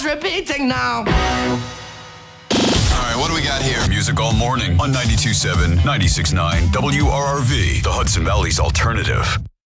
repeating now. All right, what do we got here? Music all morning on 92.7, 96.9 WRRV, the Hudson Valley's alternative.